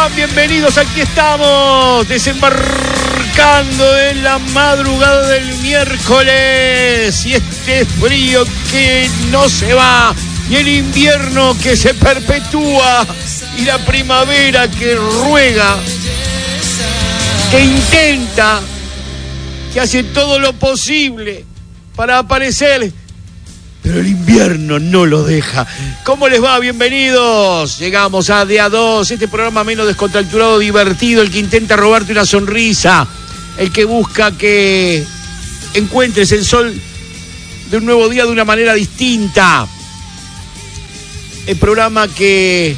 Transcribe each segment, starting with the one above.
están? Bienvenidos, aquí estamos, desembarcando en la madrugada del miércoles. Y este frío que no se va, y el invierno que se perpetúa, y la primavera que ruega, que intenta, que hace todo lo posible para aparecer, pero el invierno no lo deja. ¿Cómo les va? Bienvenidos. Llegamos a De A2, este programa menos descontracturado, divertido, el que intenta robarte una sonrisa, el que busca que encuentres el sol de un nuevo día de una manera distinta. El programa que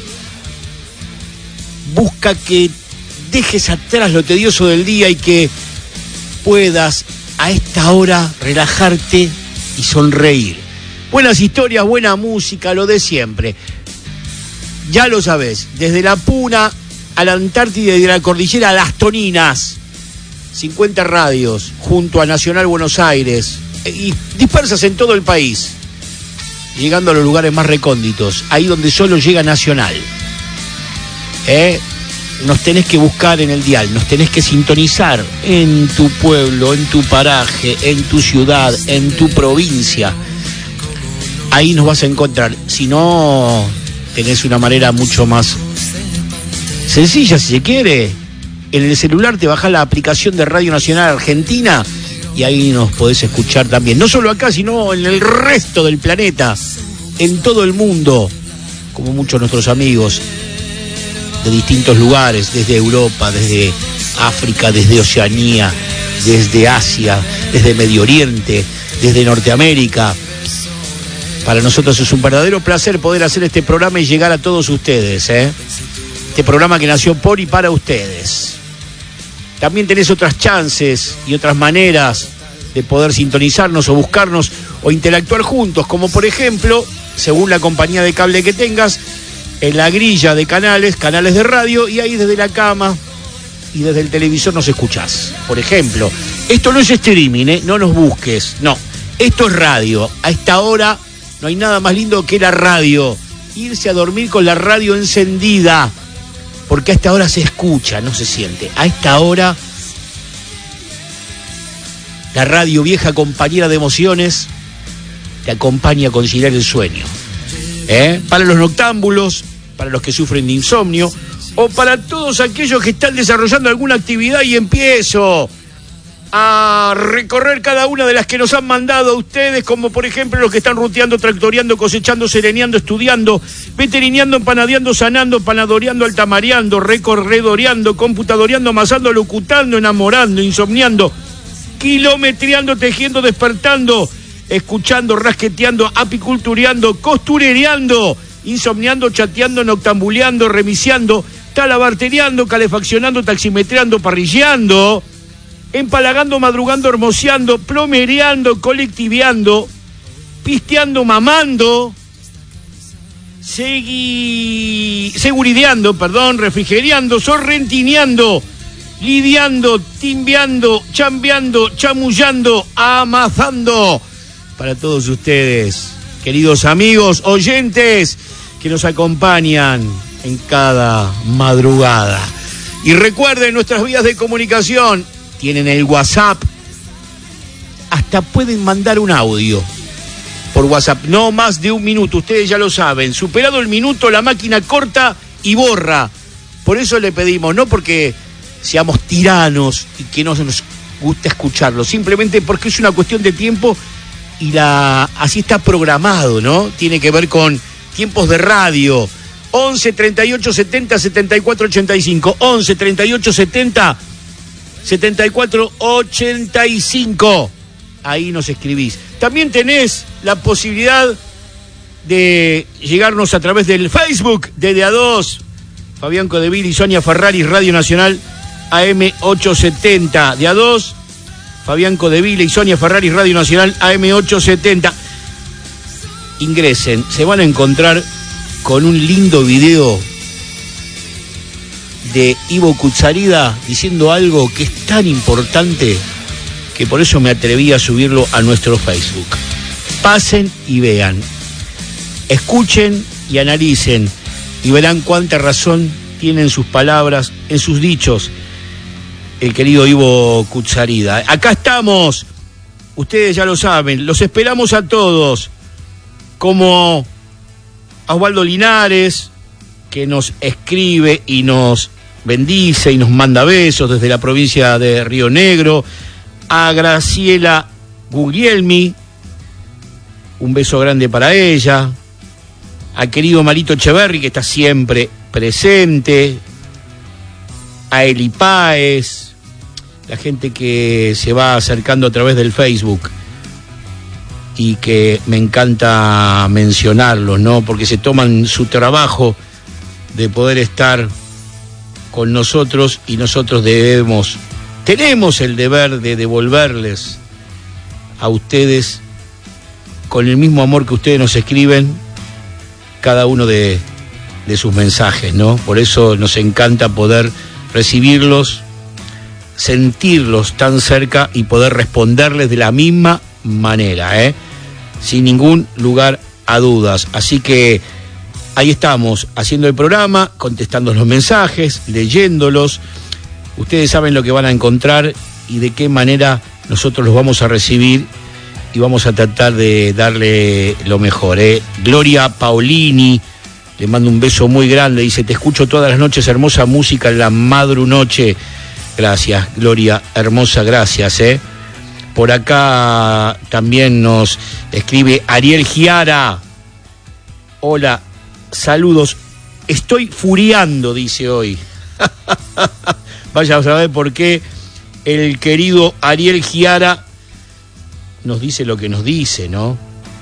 busca que dejes atrás lo tedioso del día y que puedas a esta hora relajarte y sonreír. Buenas historias, buena música, lo de siempre. Ya lo sabés, desde la Puna a la Antártida y de la cordillera a las Toninas. 50 radios junto a Nacional Buenos Aires y dispersas en todo el país, llegando a los lugares más recónditos, ahí donde solo llega Nacional. Nos tenés que buscar en el dial, nos tenés que sintonizar en tu pueblo, en tu paraje, en tu ciudad, en tu provincia. Ahí nos vas a encontrar. Si no, tenés una manera mucho más sencilla, si se quiere. En el celular te bajás la aplicación de Radio Nacional Argentina y ahí nos podés escuchar también. No solo acá, sino en el resto del planeta, en todo el mundo, como muchos de nuestros amigos de distintos lugares, desde Europa, desde África, desde Oceanía, desde Asia, desde Medio Oriente, desde Norteamérica. Para nosotros es un verdadero placer poder hacer este programa y llegar a todos ustedes, Este programa que nació por y para ustedes. También tenés otras chances y otras maneras de poder sintonizarnos o buscarnos o interactuar juntos, como por ejemplo, según la compañía de cable que tengas, en la grilla de canales de radio, y ahí desde la cama y desde el televisor nos escuchás. Por ejemplo, esto no es streaming, no nos busques, no, esto es radio. A esta hora no hay nada más lindo que la radio. Irse a dormir con la radio encendida, porque a esta hora se escucha, no se siente. A esta hora, la radio, vieja compañera de emociones, te acompaña a conciliar el sueño. Para los noctámbulos, para los que sufren de insomnio, o para todos aquellos que están desarrollando alguna actividad y empiezo a recorrer cada una de las que nos han mandado a ustedes, como por ejemplo los que están ruteando, tractoreando, cosechando, sereneando, estudiando, veterineando, empanadeando, sanando, panadoreando, altamareando, recorredoreando, computadoreando, amasando, locutando, enamorando, insomniando, kilometreando, tejiendo, despertando, escuchando, rasqueteando, apicultureando, costurereando, insomniando, chateando, noctambuleando, remiciando, talabartereando, calefaccionando, taximetreando, parrilleando, empalagando, madrugando, hermoseando, plomereando, colectiveando, pisteando, mamando, segurideando, refrigeriando, sorrentineando, lidiando, timbeando, chambeando, chamullando, amazando. Para todos ustedes, queridos amigos, oyentes, que nos acompañan en cada madrugada. Y recuerden nuestras vías de comunicación. Tienen el WhatsApp, hasta pueden mandar un audio por WhatsApp, no más de 1 minuto, ustedes ya lo saben. Superado el minuto, la máquina corta y borra. Por eso le pedimos, no porque seamos tiranos y que no nos gusta escucharlo, simplemente porque es una cuestión de tiempo y así está programado, ¿no? Tiene que ver con tiempos de radio. 11 38 70 74 85, 11 38 70 74 85. Ahí nos escribís. También tenés la posibilidad de llegarnos a través del Facebook de A2. Fabián Codeville y Sonia Ferrari, Radio Nacional AM870. De A2, Fabián Codeville y Sonia Ferrari, Radio Nacional AM870. Ingresen, se van a encontrar con un lindo video de Ivo Kutsarida diciendo algo que es tan importante que por eso me atreví a subirlo a nuestro Facebook. Pasen y vean, escuchen y analicen y verán cuánta razón tiene en sus palabras, en sus dichos, el querido Ivo Kutsarida. Acá estamos, ustedes ya lo saben, los esperamos a todos, como a Osvaldo Linares, que nos escribe y nos bendice y nos manda besos desde la provincia de Río Negro, a Graciela Guglielmi, un beso grande para ella, al querido Marito Echeverri, que está siempre presente, a Eli Páez, la gente que se va acercando a través del Facebook y que me encanta mencionarlos, ¿no? Porque se toman su trabajo de poder estar con nosotros y nosotros tenemos el deber de devolverles a ustedes con el mismo amor que ustedes nos escriben cada uno de sus mensajes, ¿no? Por eso nos encanta poder recibirlos, sentirlos tan cerca y poder responderles de la misma manera, sin ningún lugar a dudas. Así que ahí estamos, haciendo el programa, contestando los mensajes, leyéndolos. Ustedes saben lo que van a encontrar y de qué manera nosotros los vamos a recibir y vamos a tratar de darle lo mejor. Gloria Paolini, le mando un beso muy grande, dice, te escucho todas las noches, hermosa música en la madrunoche. Gracias, Gloria, hermosa, gracias. Por acá también nos escribe Ariel Giara. Hola, saludos, estoy furiando, dice hoy. Vaya a saber por qué el querido Ariel Giara nos dice lo que nos dice, ¿no?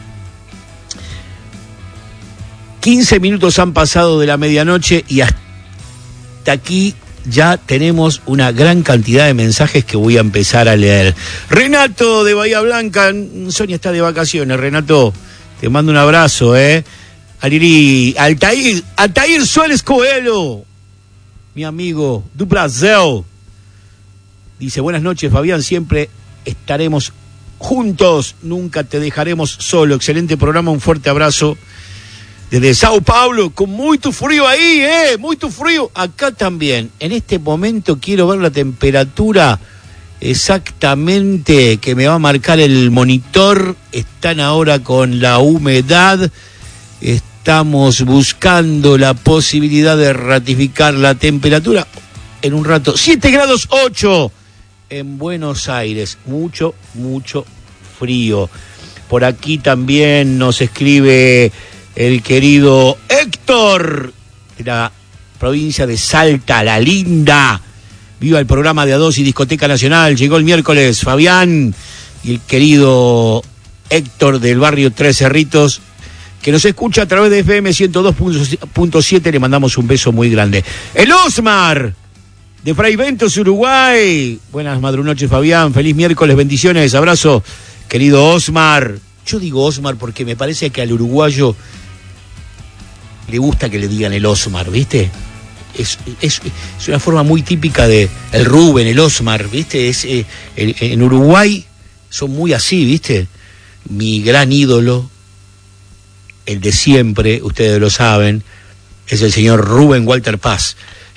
15 minutos han pasado de la medianoche y hasta aquí ya tenemos una gran cantidad de mensajes que voy a empezar a leer. Renato de Bahía Blanca, Sonia está de vacaciones, Renato, te mando un abrazo, Altair Suárez Coelho, mi amigo, du Brasil, dice, buenas noches, Fabián, siempre estaremos juntos, nunca te dejaremos solo, excelente programa, un fuerte abrazo desde Sao Paulo, con mucho frío ahí, mucho frío, acá también. En este momento quiero ver la temperatura exactamente que me va a marcar el monitor, están ahora con la humedad, estamos buscando la posibilidad de ratificar la temperatura en un rato. 7 grados 8 en Buenos Aires, mucho frío. Por aquí también nos escribe el querido Héctor de la provincia de Salta, la linda. Viva el programa de A2 y Discoteca Nacional, llegó el miércoles, Fabián, y el querido Héctor del barrio Tres Cerritos, que nos escucha a través de FM 102.7, le mandamos un beso muy grande. El Osmar de Fray Ventos, Uruguay. Buenas madrunoches, Fabián, feliz miércoles, bendiciones, abrazo, querido Osmar. Yo digo Osmar porque me parece que al uruguayo le gusta que le digan el Osmar, ¿viste? Es una forma muy típica de el Rubén, el Osmar, ¿viste? En Uruguay son muy así, ¿viste? Mi gran ídolo, el de siempre, ustedes lo saben, es el señor Rubén Walter Paz,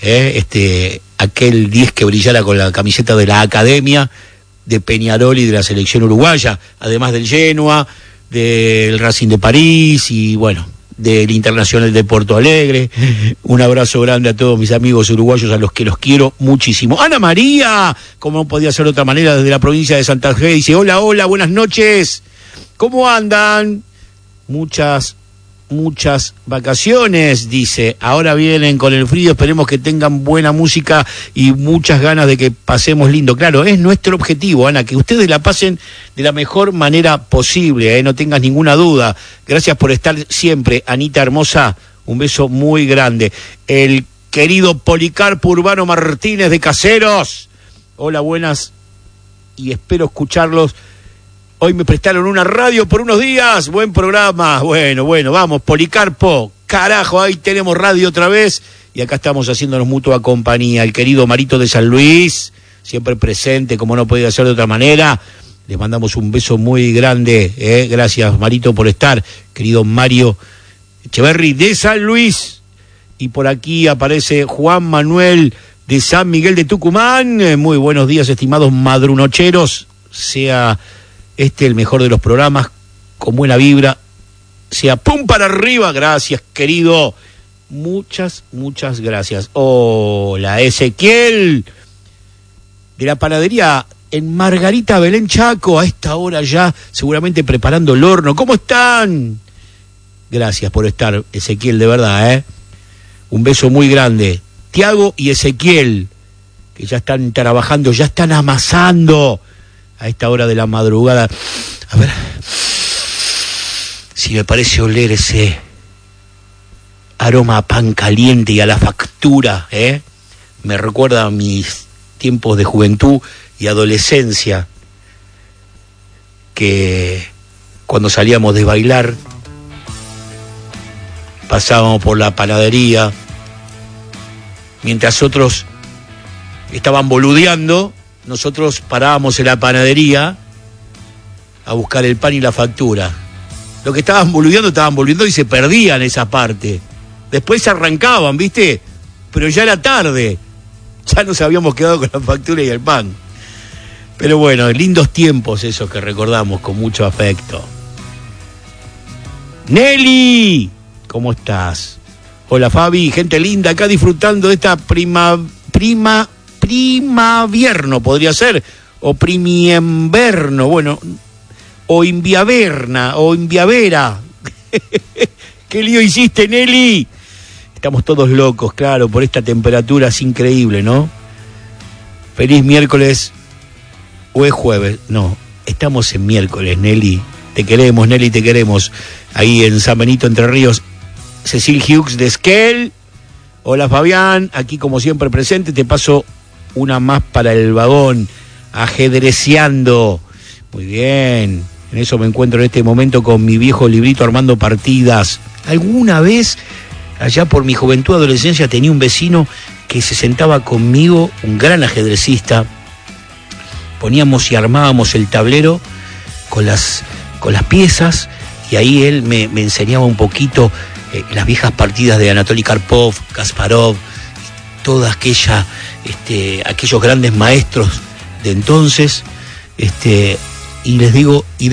aquel 10 que brillara con la camiseta de la Academia de Peñarol y de la selección uruguaya, además del Genoa, del Racing de París y bueno, del Internacional de Porto Alegre. Un abrazo grande a todos mis amigos uruguayos, a los que los quiero muchísimo. Ana María, como no podía ser de otra manera, desde la provincia de Santa Fe, dice, hola, buenas noches, ¿cómo andan? Muchas vacaciones, dice, ahora vienen con el frío, esperemos que tengan buena música y muchas ganas de que pasemos lindo. Claro, es nuestro objetivo, Ana, que ustedes la pasen de la mejor manera posible, no tengas ninguna duda. Gracias por estar siempre, Anita hermosa, un beso muy grande. El querido Policarpo Urbano Martínez de Caseros, hola, buenas, y espero escucharlos. Hoy me prestaron una radio por unos días, buen programa, bueno, vamos, Policarpo, carajo, ahí tenemos radio otra vez, y acá estamos haciéndonos mutua compañía. El querido Marito de San Luis, siempre presente, como no podía ser de otra manera, les mandamos un beso muy grande, gracias Marito por estar, querido Mario Echeverri de San Luis, Y por aquí aparece Juan Manuel de San Miguel de Tucumán. Muy buenos días, estimados madrunocheros. Sea el mejor de los programas, con buena vibra. Sea pum para arriba. Gracias, querido. Muchas gracias. Hola, Ezequiel, de la panadería en Margarita Belén Chaco, a esta hora ya, seguramente preparando el horno. ¿Cómo están? Gracias por estar, Ezequiel, de verdad, Un beso muy grande. Tiago y Ezequiel, que ya están trabajando, ya están amasando a esta hora de la madrugada. A ver si me parece oler ese aroma a pan caliente y a la factura, Me recuerda a mis tiempos de juventud y adolescencia, que cuando salíamos de bailar pasábamos por la panadería mientras otros estaban boludeando. Nosotros parábamos en la panadería a buscar el pan y la factura. Los que estaban boludeando y se perdían esa parte. Después se arrancaban, ¿viste? Pero ya era tarde. Ya nos habíamos quedado con la factura y el pan. Pero bueno, lindos tiempos esos que recordamos con mucho afecto. ¡Nelly! ¿Cómo estás? Hola, Fabi, gente linda, acá disfrutando de esta primavierno, podría ser, o primiemverno, bueno, o inviaverna, o inviavera. ¿Qué lío hiciste, Nelly? Estamos todos locos, claro, por esta temperatura, es increíble, ¿no? Feliz miércoles, o es jueves, no, estamos en miércoles, Nelly. Te queremos, Nelly, te queremos. Ahí en San Benito, Entre Ríos, Cecil Hughes de Esquel. Hola, Fabián, aquí como siempre presente. Te paso una más para el vagón, ajedreceando. Muy bien, en eso me encuentro en este momento con mi viejo librito armando partidas. Alguna vez, allá por mi juventud, adolescencia, tenía un vecino que se sentaba conmigo, un gran ajedrecista. Poníamos y armábamos el tablero con las piezas, y ahí él me enseñaba un poquito las viejas partidas de Anatoly Karpov, Kasparov, toda aquellos grandes maestros de entonces, y les digo, y